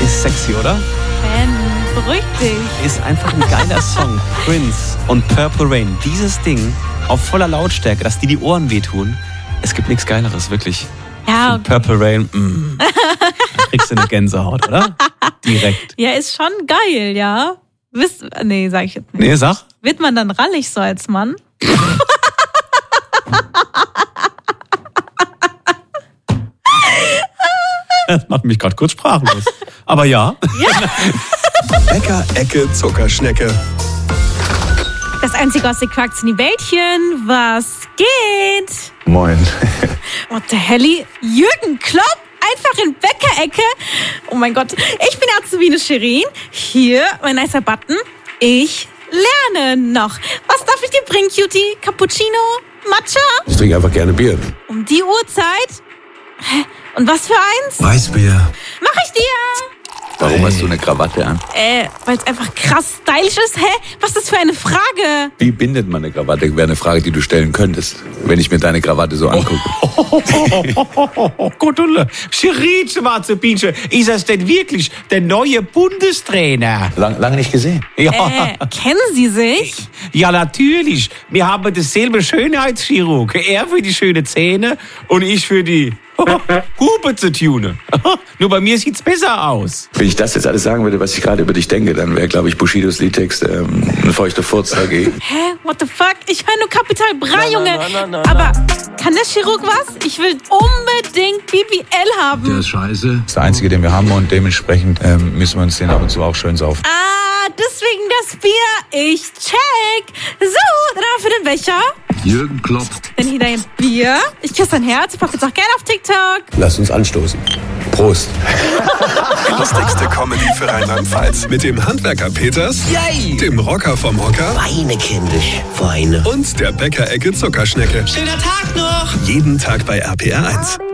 Ist sexy, oder? Beruhig dich. Ist einfach ein geiler Song. Prince und Purple Rain. Dieses Ding auf voller Lautstärke, dass die Ohren wehtun. Es gibt nichts Geileres, wirklich. Ja. Purple Rain, Da kriegst du eine Gänsehaut, oder? Direkt. Ja, ist schon geil, ja. Nee, sag ich jetzt nicht. Nee, sag. Wird man dann rallig so als Mann? Das macht mich gerade kurz sprachlos. Aber ja. Bäcker-Ecke Zuckerschnecke. Das einzige aus den Quacksin-Bällchen. Was geht? Moin. What the helly? Jürgen Klopp? Einfach in Bäcker-Ecke? Oh mein Gott. Ich bin Azubine Shirin. Hier, mein nicer Button. Ich lerne noch. Was darf ich dir bringen, Cutie? Cappuccino? Matcha? Ich trinke einfach gerne Bier. Um die Uhrzeit? Hä? Und was für eins? Weißbier. Mach ich dir! Warum hast du eine Krawatte an? Weil es einfach krass stylisch ist. Hä? Was ist das für eine Frage? Wie bindet man eine Krawatte? Wäre eine Frage, die du stellen könntest, wenn ich mir deine Krawatte so angucke. Gottulle. Shirin, schwarze Bienchen. Ist das denn wirklich der neue Bundestrainer? Lange nicht gesehen. Ja. Kennen Sie sich? Ja, natürlich. Wir haben dasselbe Schönheitschirurg. Er für die schönen Zähne und ich für die Hupe zu tunen. Nur bei mir sieht's besser aus. Wenn ich das jetzt alles sagen würde, was ich gerade über dich denke, dann wäre, glaube ich, Bushidos Liedtext ein feuchter Furz dagegen. Hä? What the fuck? Ich höre nur Kapital Bra, Junge. Aber kann der Chirurg was? Ich will unbedingt BBL haben. Der ist scheiße. Das ist der einzige, den wir haben und dementsprechend müssen wir uns den ab und zu auch schön saufen. Deswegen das Bier. Ich check. So, dann für den Becher. Jürgen Klopp. Dann hier dein Bier. Ich küsse dein Herz. Ich packe jetzt auch gerne auf TikTok. Lass uns anstoßen. Prost. Die lustigste Comedy für Rheinland-Pfalz. Mit dem Handwerker Peters, dem Rocker vom Hocker Weine, kindisch, Weine. und der Bäcker-Ecke Zuckerschnecke. Schöner Tag noch. Jeden Tag bei RPR 1.